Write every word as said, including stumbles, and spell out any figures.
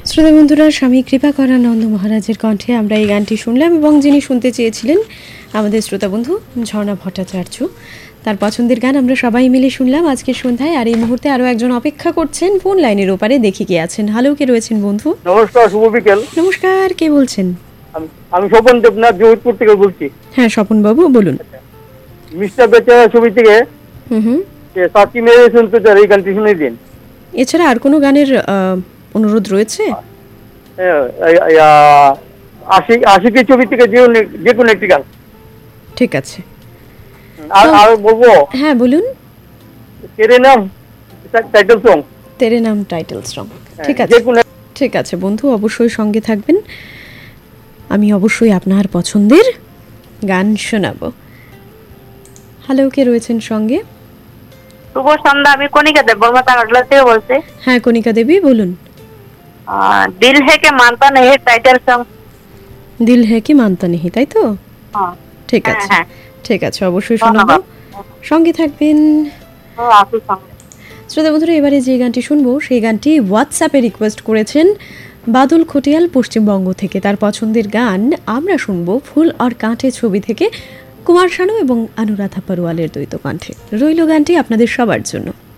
শ্রোতা বন্ধুরা, স্বামী কৃপাকরানন্দ মহারাজের কণ্ঠে আমরা এই গানটি শুনলাম এবং যিনি শুনতে চেয়েছিলেন আমাদের শ্রোতা বন্ধু ঝর্ণা ভট্টাচার্য, তার পছন্দের গান আমরা সবাই মিলে শুনলাম আজকের সন্ধ্যায়। আর এই মুহূর্তে আরো একজন অপেক্ষা করছেন ফোন লাইনের ওপারে, দেখি কে আছেন। হ্যালো, কে রয়েছেন বন্ধু? নমস্কার, শুভ বিকেল। নমস্কার, কে বলছেন? আমি স্বপন দেবনাথ, জয়পুর থেকে বলছি। হ্যাঁ স্বপন বাবু বলুন। মিস্টার বেচারা ছবি থেকে হুম হুম সাথী মেরে শুনতে চাই, এই গানটি শুনে দিন। এছাড়া আর কোনো গানের অনুরোধ রয়েছে? আশিকি ছবি থেকে যে কোনো একটি গান। ঠিক আছে, আর আর বলবো। হ্যাঁ বলুন। তেরে নাম টাইটেল সং। তেরে নাম টাইটেল সং, ঠিক আছে ঠিক আছে বন্ধু, অবশ্যই সঙ্গে থাকবেন। আমি অবশ্যই আপনার পছন্দের গান শোনাবো। হ্যালো, কে রয়েছেন সঙ্গে? শুভ সন্ধ্যা, আমি কণিকা দেব বর্মা টাঙ্গাইল থেকে বলছি। হ্যাঁ কণিকা দেবী বলুন। দিল হে কে মানতা নেহি টাইটেল সং। দিল হে কি মানতা নেহি, তাই তো? ঠিক আছে ঠিক আছে, অবশ্যই শোনাবো, সঙ্গে থাকবেন। শ্রোতা বন্ধুরা, এবারে যে গানটি শুনবো সেই গানটি হোয়াটসঅ্যাপে রিকোয়েস্ট করেছেন বাদল খটিয়াল পশ্চিমবঙ্গ থেকে। তার পছন্দের গান আমরা শুনবো ফুল আর কাঁটে ছবি থেকে কুমার শানু এবং অনুরাধা পরওয়ালের দ্বৈত কণ্ঠে। রইল গানটি আপনাদের সবার জন্য।